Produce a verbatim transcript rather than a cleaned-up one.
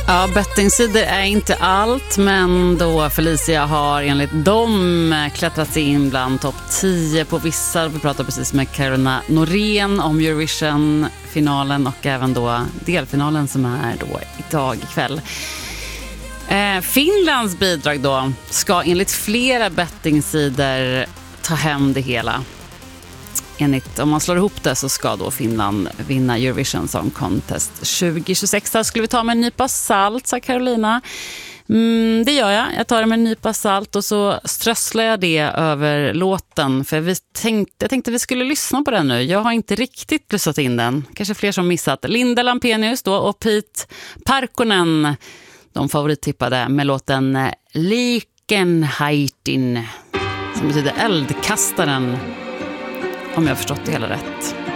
Ja, bettingsidor är inte allt, men då Felicia har enligt dem klättrat sig in bland topp tio på vissa. Vi pratade precis med Carolina Norén om Eurovision-finalen och även då delfinalen som är då idag ikväll. Eh, Finlands bidrag då ska enligt flera bettingsidor ta hem det hela. Enligt, om man slår ihop det så ska då Finland vinna Eurovision Song Contest tjugo tjugosex. Där skulle vi ta med en nypa salt, sa Carolina. Mm, det gör jag. Jag tar det med en nypa salt och så strösslar jag det över låten. För vi tänkte, jag tänkte vi skulle lyssna på den nu. Jag har inte riktigt lyssnat in den. Kanske fler som missat. Linda Lampenius då och Pete Parkkonen. De favorittippade med låten Likenheitin. Som betyder eldkastaren. Om jag har förstått det hela rätt.